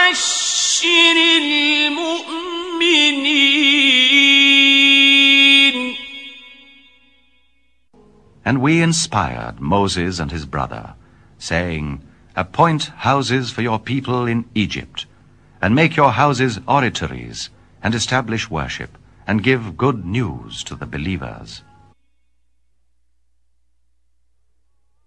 وبشر المؤمنين. And we inspired Moses and his brother, saying, Appoint houses for your people in Egypt, and make your houses oratories, and establish worship, and give good news to the believers.